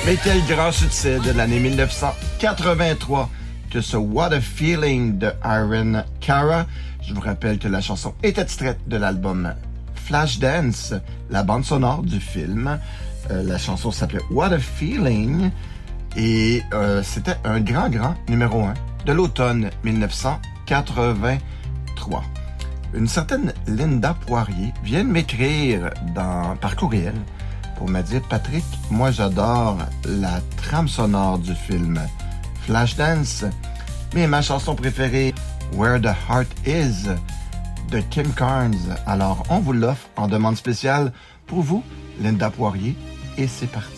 Mais quel grand succès de l'année 1983 que ce What a Feeling de Aaron Carr. Je vous rappelle que la chanson est extraite de l'album Flashdance, la bande sonore du film. La chanson s'appelait What a Feeling et c'était un grand numéro 1 de l'automne 1983. Une certaine Linda Poirier vient de m'écrire par courriel pour me dire « Patrick, moi j'adore la trame sonore du film Flashdance, mais ma chanson préférée, Where the Heart Is, de Kim Carnes. Alors, on vous l'offre en demande spéciale pour vous, Linda Poirier, et c'est parti.